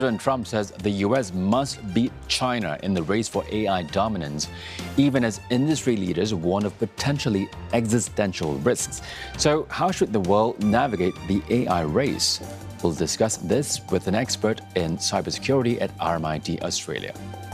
President Trump says the U.S. must beat China in the race for AI dominance, even as industry leaders warn of potentially existential risks. So, how should the world navigate the AI race? We'll discuss this with an expert in cybersecurity at RMIT Australia.